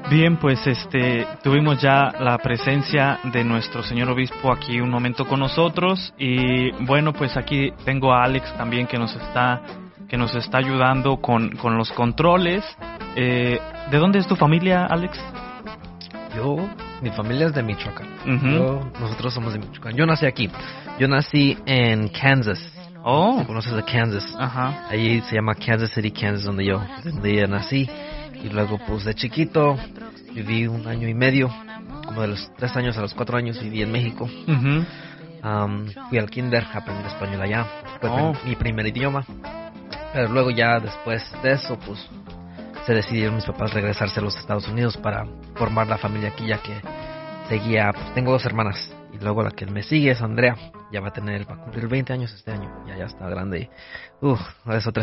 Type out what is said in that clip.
Bien, pues tuvimos ya la presencia de nuestro señor obispo aquí un momento con nosotros y bueno, pues aquí tengo a Alex también que nos está ayudando con los controles. ¿De dónde es tu familia, Alex? Mi familia es de Michoacán. Uh-huh. Nosotros somos de Michoacán. Yo nací aquí. Yo nací en Kansas. Oh. ¿Si conoces de Kansas? Ajá. Ahí se llama Kansas City, Kansas, donde yo nací. Y luego, pues, de chiquito, viví 1 año y medio. Como de los 3 años a los 4 años viví en México. Uh-huh. Fui al kinder, aprendí español allá. Fue mi primer idioma. Pero luego ya después de eso, pues, se decidieron mis papás regresarse a los Estados Unidos para formar la familia aquí, ya que seguía, pues tengo 2 hermanas y luego la que me sigue es Andrea, va a cumplir 20 años este año, ya está grande y es otra